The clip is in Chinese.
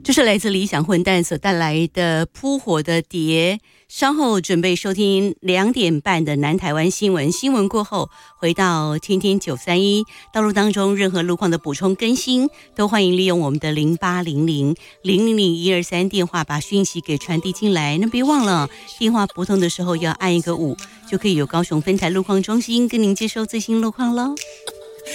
这是来自理想混蛋所带来的扑火的蝶。稍后准备收听2点半的南台湾新闻，新闻过后回到天天931，道路当中任何路况的补充更新都欢迎利用我们的0800000123电话把讯息给传递进来。那别忘了电话拨通的时候要按一个5，就可以有高雄分台路况中心跟您接收最新路况咯。